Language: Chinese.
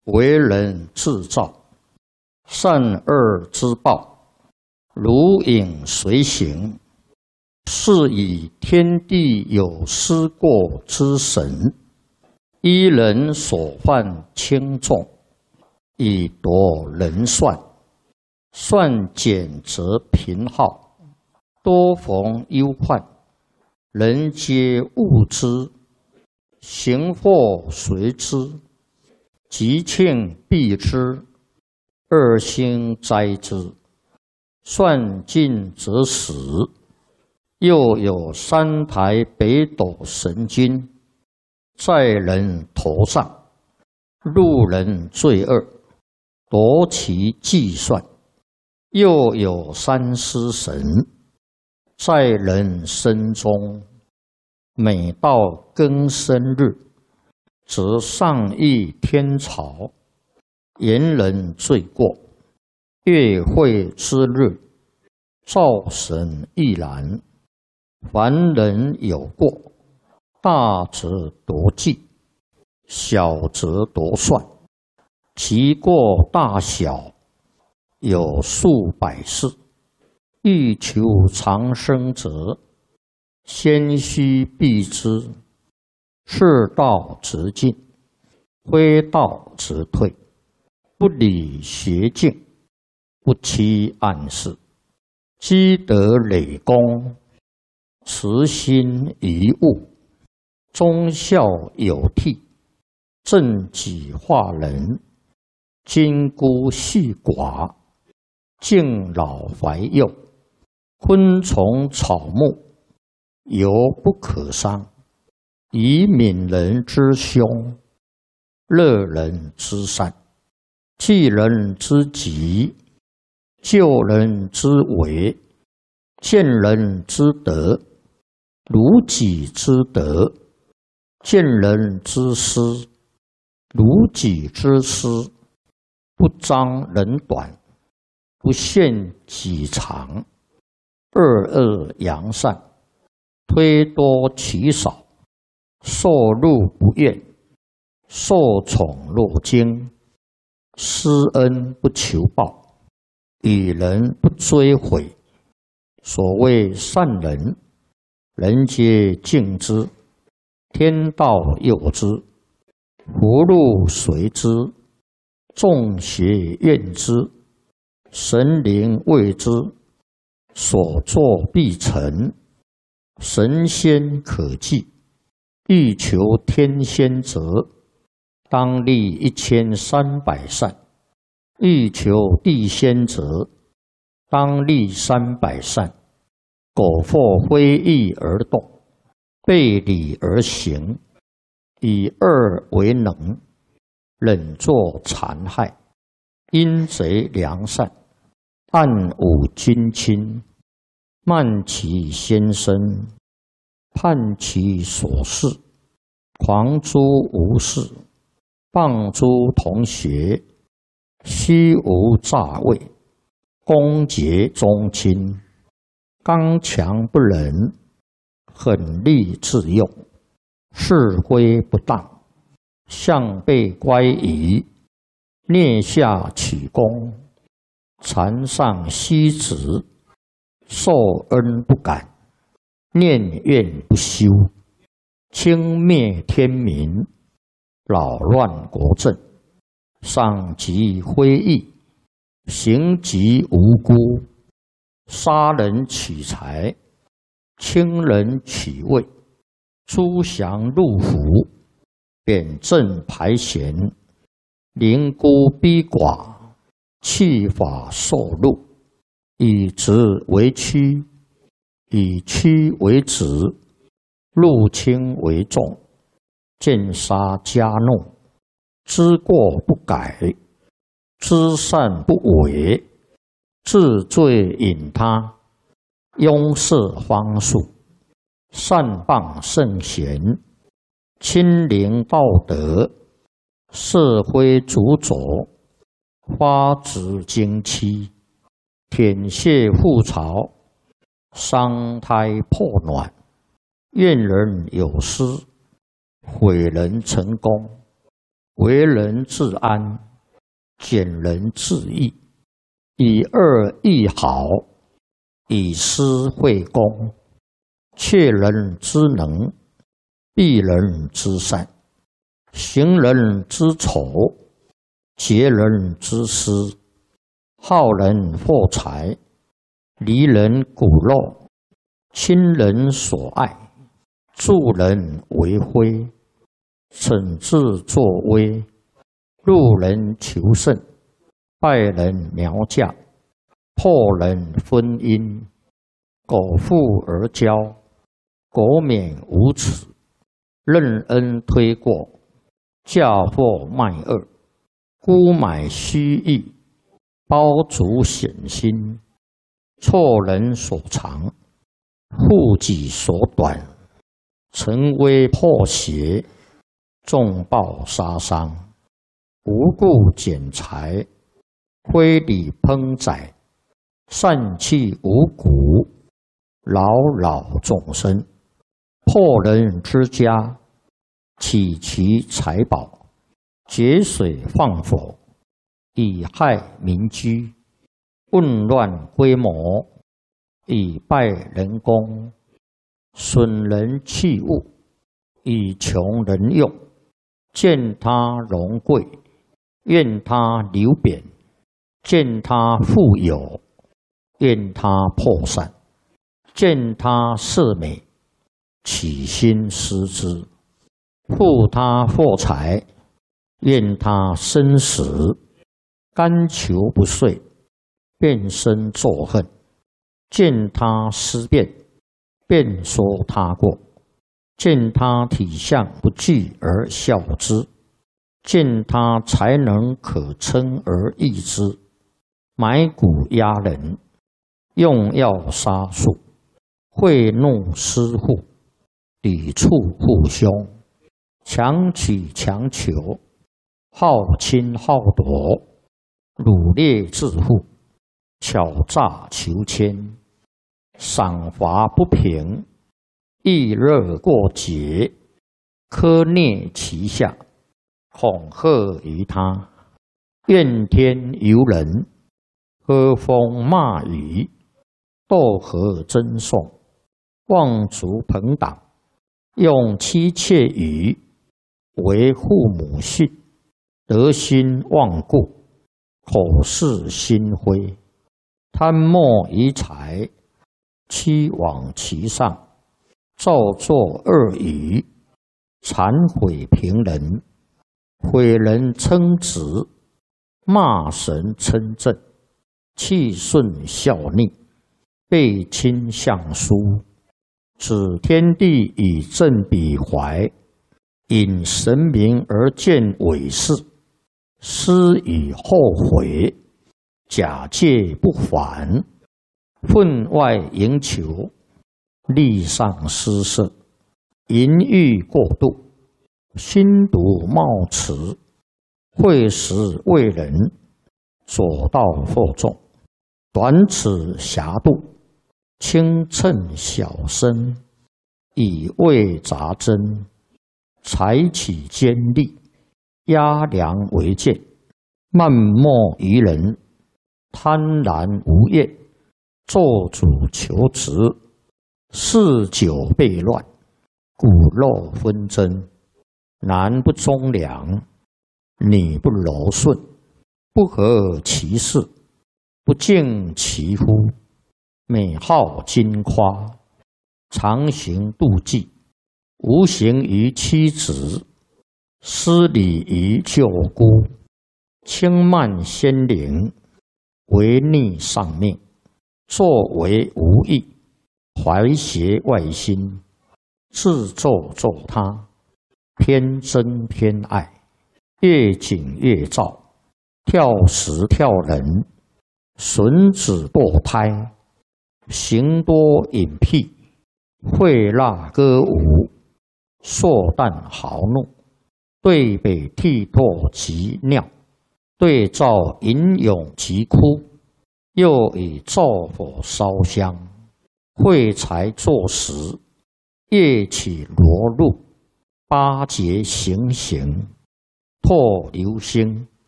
为人自造，善恶之报，如影随形，是以天地有失过之神，依人所犯轻重，以夺人算。算减则贫耗，多逢忧患，人皆恶之。行祸随之，吉庆避之，恶星灾之。算尽则死。又有3台北斗神君，在人头上，路人罪恶，夺其计算。又有3尸神，在人身中，每到庚申日，则上议天朝，言人罪过。月会之日，灶神亦然。凡人有过，大则夺计，小则夺算，其过大小有数百世。欲求长生者，先须避之。是道则进，非道则退。不理邪径，不欺暗室。积德累功，慈心遗物。忠孝有悌，正己化人。金孤细寡，敬老怀幼。昆虫草木，犹不可伤。以悯人之凶，乐人之善。济人之急，救人之危。见人之德，如己之德。见人之失，如己之失。不彰人短，不限己长。恶恶扬善，推多其少。受禄不怨，受宠若惊。施恩不求报，与人不追悔。所谓善人，人皆敬之，天道佑之，福禄随之，众邪怨之，神灵畏之。所作必成，神仙可祭。欲求天仙者，当立1300善；欲求地仙者，当立300善。苟或非义而动，背礼而行，以恶为能，忍作残害，阴贼良善，暗侮君亲，慢其先生，叛其所事，狂诸无事，谤诸同学，虚无诈伪，攻讦宗亲，刚强不仁，狠戾自用，是非不当，向背乖疑，蹑下取功，禅上虚职，受恩不感，念怨不休，轻蔑天民，扰乱国政，伤及非义，行及无辜，杀人取财，轻人取位，诛降入府，贬正排贤，凌孤逼寡，弃法受禄，以直为曲，以曲为直，入轻为重，见杀加怒，知过不改，知善不为，治罪引他，拥塞方术，善谤圣贤，亲临道德，社会主佐，发指经期，舔血覆巢，伤胎破卵，怨人有失，毁人成功， 为人自安，俭人自义，以恶易好，以私会公，窃人之能，避人之善，行人之丑，劫人之私，好人获财，离人骨肉，亲人所爱，助人为辉，惩治作威，入人求胜，败人苗嫁，破人婚姻，苟富而骄，苟免无耻，任恩推过，嫁祸卖恶，沽买虚益，包足险心，错人所长，护己所短，沉危破邪，重报杀伤，无故减财，非礼烹宰，散弃五谷，扰扰众生，破人之家，起其财宝，节水放火，以害民居，混乱规模，以败人功，损人器物，以穷人用，见他荣贵，愿他流贬，见他富有，愿他破散，见他色美，起心思之，护他获财，愿他生死，甘求不遂，便生作恨，见他思变，便说他过，见他体相不具而笑之，见他才能可称而易之，埋骨压人，用药杀术，贿赂施户，抵触父兄，强取强求，好侵好夺，掳掠致富，巧诈求迁，赏罚不平，易热过节，苛虐其下，恐吓于他，怨天尤人，喝风骂雨，斗和争讼，妄足朋党，用妻妾语，为父母信，得心忘故，口是心非，贪墨于财，欺罔其上，造作恶语，谄毁平人，毁人称职，骂神称正，气顺效逆，背亲相疏，指天地以正彼怀，引神明而见伪事，思以后悔，假借不还，分外营求，力上失色，淫欲过度，心毒冒迟，会时为人，左道惑众，短尺狭度，轻称小身，以为杂针，采取尖利，压梁为剑，漫莫于人，贪婪无厌，做主求职，嗜酒悖乱，骨肉纷争，男不忠良，女不柔顺，不合其事，不敬其夫，美好矜夸，常行妒忌，无形于妻子，失礼于舅姑，轻慢先灵，违逆上命，作为无益，怀邪外心，自咒咒他，偏憎偏爱，越紧越躁，跳时跳人，损子堕胎，行多隐僻，会蜡歌舞，硕诞豪怒，对北涕唾及尿，对照吟咏及哭，又以灶火烧香，会财作食，夜起罗露，八节行刑， 破流星，